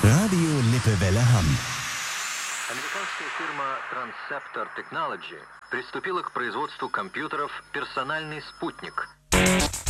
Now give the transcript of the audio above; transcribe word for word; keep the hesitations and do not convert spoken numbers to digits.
Radio Lippewelle Hamm. Американская фирма Transceptor Technology приступила к производству компьютеров «Персональный спутник».